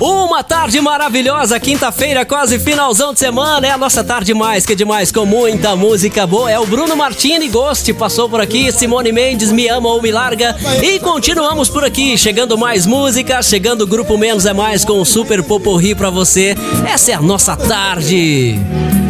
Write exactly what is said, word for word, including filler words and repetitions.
Uma tarde maravilhosa, quinta-feira, quase finalzão de semana. É a nossa tarde mais que demais, com muita música boa. É o Bruno Martini Ghost, passou por aqui. Simone Mendes, Me Ama ou Me Larga. E continuamos por aqui, chegando mais música, chegando o Grupo Menos é Mais com um super poporri pra você. Essa é a nossa tarde.